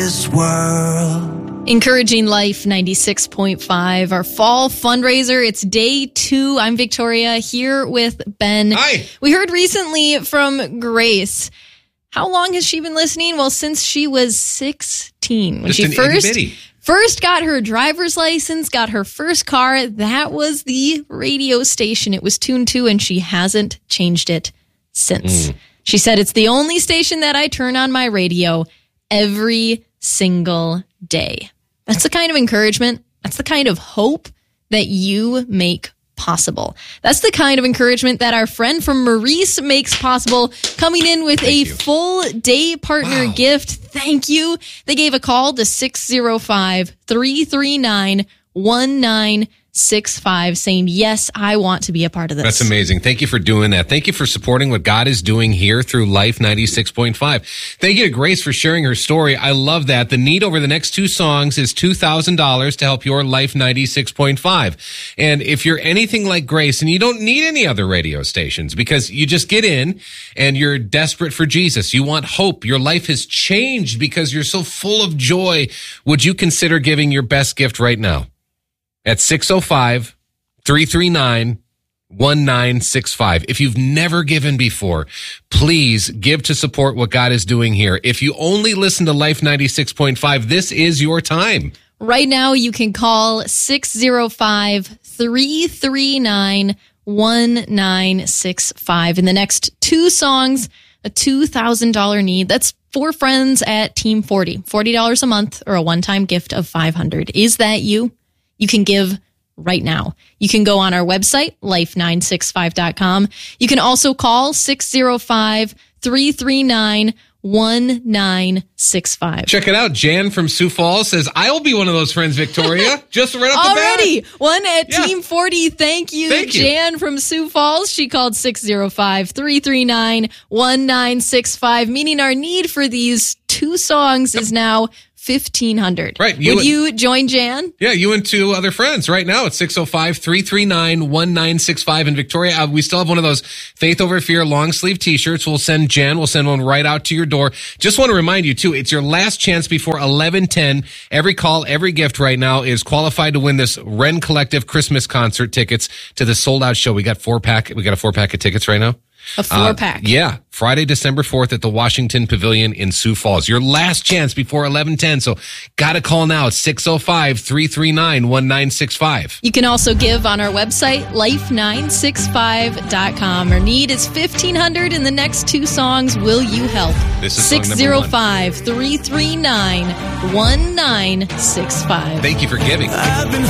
this world. Encouraging Life 96.5, our fall fundraiser. It's day 2. I'm Victoria here with Ben. Hi. We heard recently from Grace. How long has she been listening? Well, since she was 16. When Just she an itty-bitty. first got her driver's license, got her first car, that was the radio station it was tuned to, and she hasn't changed it since. She said, it's the only station that I turn on my radio every single day. That's the kind of encouragement, that's the kind of hope that you make possible. That's the kind of encouragement that our friend from Maurice makes possible, coming in with a full day partner gift. Thank you. They gave a call to 605-339-1965 saying, yes, I want to be a part of this. That's amazing. Thank you for doing that. Thank you for supporting what God is doing here through Life 96.5. Thank you to Grace for sharing her story. I love that. The need over the next 2 songs is $2,000 to help your Life 96.5. And if you're anything like Grace, and you don't need any other radio stations because you just get in and you're desperate for Jesus. You want hope. Your life has changed because you're so full of joy. Would you consider giving your best gift right now? At 605-339-1965. If you've never given before, please give to support what God is doing here. If you only listen to Life 96.5, this is your time. Right now, you can call 605-339-1965. In the next 2 songs, a $2,000 need. That's 4 friends at Team 40. $40 a month or a one-time gift of $500. Is that you? You can give right now. You can go on our website, life965.com. You can also call 605-339-1965. Check it out. Jan from Sioux Falls says, I'll be one of those friends, Victoria. Just right off the bat. Already. One at Team 40. Thank you, Jan from Sioux Falls. She called 605-339-1965, meaning our need for these 2 songs is now $1,500. Right. Would you join Jan? Yeah, you and 2 other friends right now at 605-339-1965 in Victoria. We still have one of those Faith Over Fear long sleeve t-shirts. We'll send one right out to your door. Just want to remind you too, it's your last chance before 11:10. Every call, every gift right now is qualified to win this Wren Collective Christmas concert tickets to the sold out show. We got a 4-pack of tickets right now. A 4-pack. Yeah. Friday, December 4th at the Washington Pavilion in Sioux Falls. Your last chance before 11:10. So gotta call now at 605-339-1965. You can also give on our website, life965.com. Our need is $1,500 in the next 2 songs. Will you help? This is song number 1. 605-339-1965. Thank you for giving. I've been